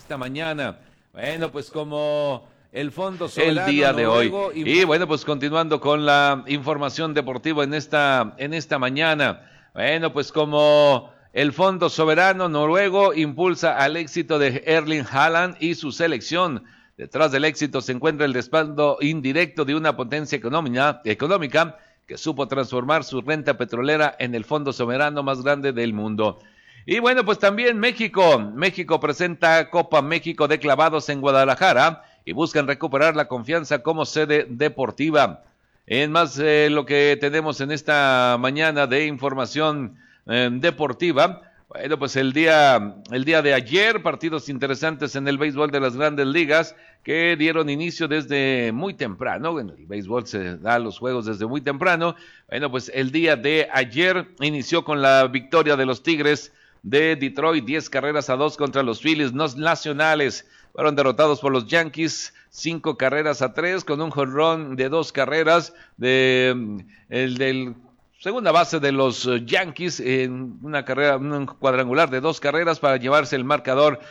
esta mañana. Bueno, pues como el Fondo Soberano el día de hoy. Y bueno, pues continuando con la información deportiva en esta mañana. Bueno, pues como el Fondo Soberano Noruego impulsa al éxito de Erling Haaland y su selección. Detrás del éxito se encuentra el respaldo indirecto de una potencia económica que supo transformar su renta petrolera en el fondo soberano más grande del mundo. Y bueno, pues también México presenta Copa México de clavados en Guadalajara y buscan recuperar la confianza como sede deportiva. En más lo que tenemos en esta mañana de información deportiva. Bueno, pues el día de ayer, partidos interesantes en el béisbol de las grandes ligas que dieron inicio desde muy temprano. En el béisbol se da los juegos desde muy temprano. Bueno, pues el día de ayer inició con la victoria de los Tigres de Detroit, 10-2 contra los Phillies nacionales. Fueron derrotados por los Yankees 5-3 con un jonrón de 2 carreras del segunda base de los Yankees en un cuadrangular de 2 carreras para llevarse el marcador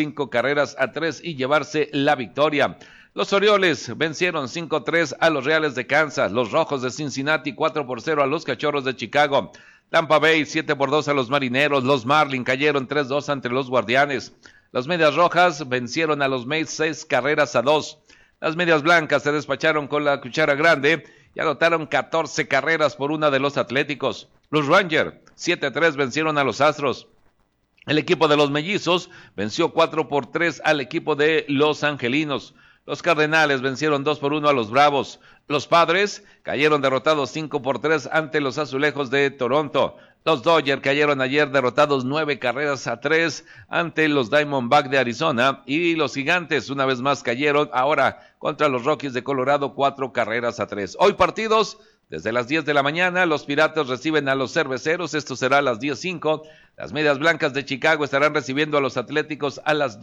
5-3 y llevarse la victoria. Los Orioles vencieron 5-3 a los Reales de Kansas, los Rojos de Cincinnati 4-0 a los Cachorros de Chicago, Tampa Bay 7-2 a los Marineros, los Marlins cayeron 3-2 ante los Guardianes, las Medias Rojas vencieron a los Mets 6-2, las Medias Blancas se despacharon con la cuchara grande y anotaron 14 carreras por una de los Atléticos. Los Rangers 7-3 vencieron a los Astros. El equipo de los Mellizos venció 4-3 al equipo de los Angelinos. Los Cardenales vencieron 2-1 a los Bravos. Los Padres cayeron derrotados 5-3 ante los Azulejos de Toronto. Los Dodgers cayeron ayer derrotados 9-3 ante los Diamondbacks de Arizona. Y los Gigantes una vez más cayeron ahora contra los Rockies de Colorado 4-3. Hoy partidos desde las 10 de la mañana. Los Piratas reciben a los Cerveceros. Esto será a las 10:05. Las Medias Blancas de Chicago estarán recibiendo a los Atléticos a las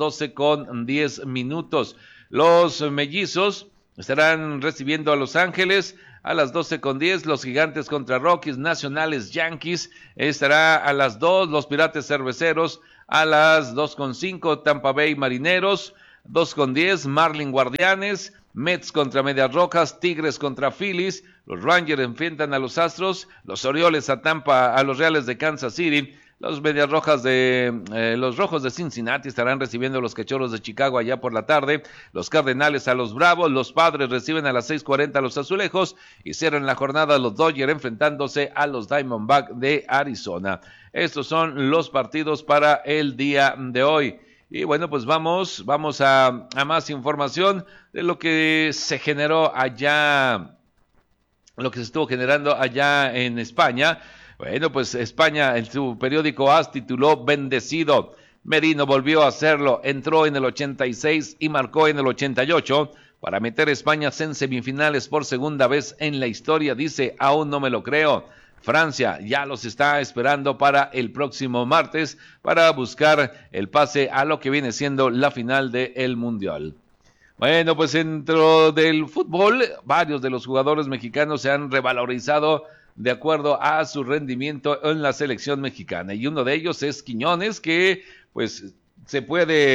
12:10. Los Mellizos estarán recibiendo a Los Ángeles a las 12:10, los Gigantes contra Rockies, Nacionales, Yankees, estará a las 2, los Piratas Cerveceros a las 2:05, Tampa Bay Marineros, 2:10, Marlins Guardianes, Mets contra Medias Rojas, Tigres contra Phillies, los Rangers enfrentan a los Astros, los Orioles a Tampa, a los Reales de Kansas City, los Medias Rojas los Rojos de Cincinnati estarán recibiendo a los Cachorros de Chicago allá por la tarde, los Cardenales a los Bravos, los Padres reciben a las 6:40 a los Azulejos y cierran la jornada los Dodgers enfrentándose a los Diamondbacks de Arizona. Estos son los partidos para el día de hoy. Y bueno, pues vamos a más información de lo que se generó allá, lo que se estuvo generando allá en España. Bueno, pues España en su periódico AS tituló Bendecido. Merino volvió a hacerlo, entró en el 86 y marcó en el 88 para meter a España en semifinales por segunda vez en la historia. Dice, aún no me lo creo. Francia ya los está esperando para el próximo martes para buscar el pase a lo que viene siendo la final del Mundial. Bueno, pues dentro del fútbol, varios de los jugadores mexicanos se han revalorizado de acuerdo a su rendimiento en la selección mexicana. Y uno de ellos es Quiñones, que pues se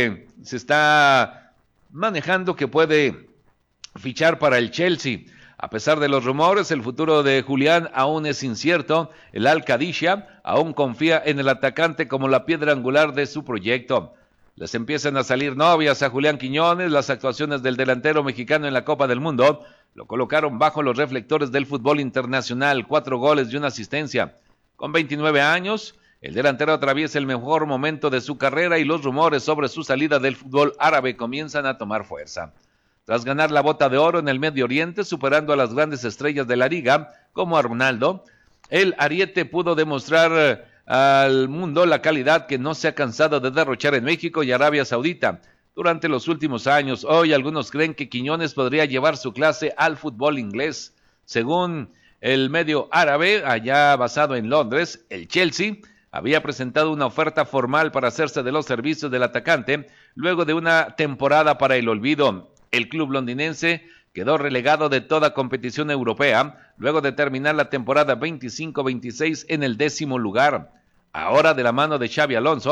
está manejando que puede fichar para el Chelsea. A pesar de los rumores, el futuro de Julián aún es incierto. El Al-Qadisiyah aún confía en el atacante como la piedra angular de su proyecto. Les empiezan a salir novias a Julián Quiñones. Las actuaciones del delantero mexicano en la Copa del Mundo lo colocaron bajo los reflectores del fútbol internacional, 4 goles y una asistencia. Con 29 años, el delantero atraviesa el mejor momento de su carrera y los rumores sobre su salida del fútbol árabe comienzan a tomar fuerza. Tras ganar la Bota de Oro en el Medio Oriente, superando a las grandes estrellas de la liga, como a Ronaldo, el ariete pudo demostrar al mundo la calidad que no se ha cansado de derrochar en México y Arabia Saudita durante los últimos años. Hoy algunos creen que Quiñones podría llevar su clase al fútbol inglés. Según el medio árabe, allá basado en Londres, el Chelsea había presentado una oferta formal para hacerse de los servicios del atacante luego de una temporada para el olvido. El club londinense quedó relegado de toda competición europea luego de terminar la temporada 25-26 en el 10º lugar. Ahora, de la mano de Xabi Alonso,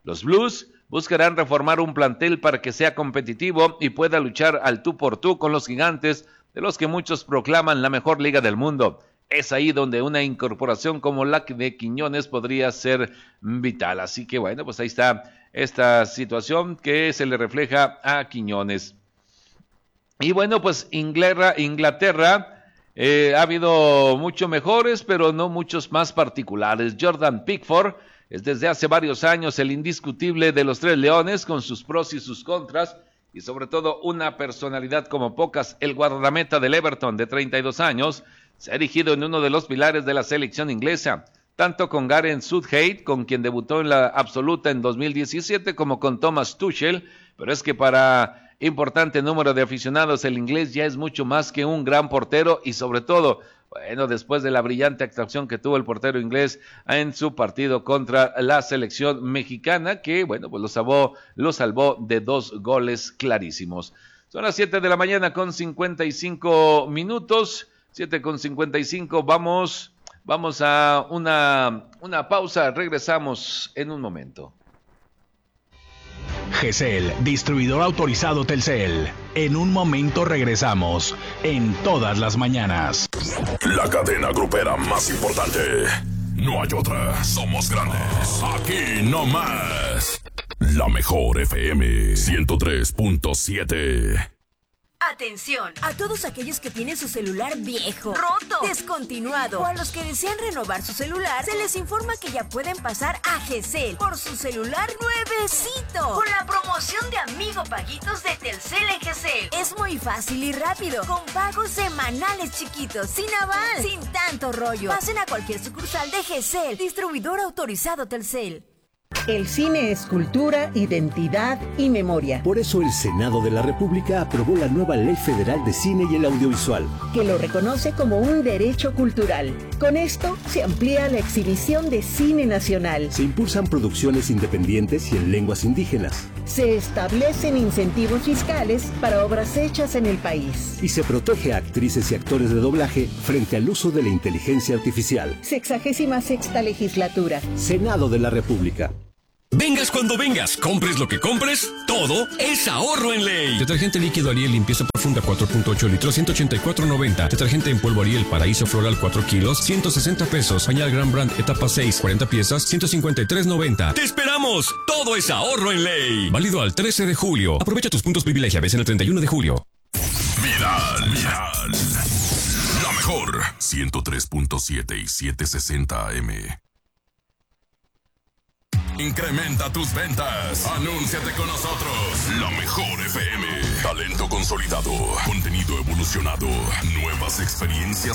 Los Blues buscarán reformar un plantel para que sea competitivo y pueda luchar al tú por tú con los Gigantes, de los que muchos proclaman la mejor liga del mundo. Es ahí donde una incorporación como la de Quiñones podría ser vital. Así que bueno, pues ahí está esta situación que se le refleja a Quiñones. Y bueno, pues Inglaterra ha habido muchos mejores, pero no muchos más particulares. Jordan Pickford es desde hace varios años el indiscutible de los Tres Leones, con sus pros y sus contras, y sobre todo una personalidad como pocas. El guardameta del Everton, de 32 años, se ha erigido en uno de los pilares de la selección inglesa, tanto con Gareth Southgate, con quien debutó en la absoluta en 2017, como con Thomas Tuchel, pero es que para importante número de aficionados, el inglés ya es mucho más que un gran portero, y sobre todo, bueno, después de la brillante actuación que tuvo el portero inglés en su partido contra la selección mexicana, que bueno, pues lo salvó de 2 goles clarísimos. Son las 7 de la mañana con 55 minutos, 7:55, vamos a una pausa, regresamos en un momento. GESEL, distribuidor autorizado Telcel. En un momento regresamos, en todas las mañanas. La cadena grupera más importante. No hay otra, somos grandes. Aquí no más. La mejor FM 103.7. Atención a todos aquellos que tienen su celular viejo, roto, descontinuado, o a los que desean renovar su celular, se les informa que ya pueden pasar a GESEL por su celular nuevecito, con la promoción de Amigo Paguitos de Telcel en GESEL. Es muy fácil y rápido, con pagos semanales chiquitos, sin aval, sin tanto rollo. Pasen a cualquier sucursal de GESEL, distribuidor autorizado Telcel. El cine es cultura, identidad y memoria. Por eso el Senado de la República aprobó la nueva Ley Federal de Cine y el Audiovisual, que lo reconoce como un derecho cultural. Con esto se amplía la exhibición de cine nacional. Se impulsan producciones independientes y en lenguas indígenas. Se establecen incentivos fiscales para obras hechas en el país. Y se protege a actrices y actores de doblaje frente al uso de la inteligencia artificial. 66ª legislatura. Senado de la República. Vengas cuando vengas, compres lo que compres, todo es ahorro en Ley. Detergente líquido Ariel limpieza profunda 4.8 litros, 184.90. Detergente en polvo Ariel Paraíso Floral 4 kilos, 160 pesos. Pañal Gran Brand etapa 6, 40 piezas, 153.90. ¡Te esperamos! Todo es ahorro en Ley. Válido al 13 de julio. Aprovecha tus puntos privilegia, ves en el 31 de julio. Viral. La mejor 103.7 y 760 AM. Incrementa tus ventas. Anúnciate con nosotros. La mejor FM. Talento consolidado. Contenido evolucionado. Nuevas experiencias